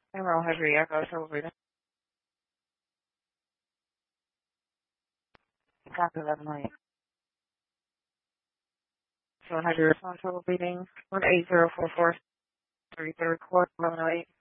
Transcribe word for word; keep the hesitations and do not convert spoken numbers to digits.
Emerald Heavy Echo, Trouble Breathing. Copy eleven oh eight. So one hundred response, Trouble Breathing. one eight zero four four three third court, eleven oh eight.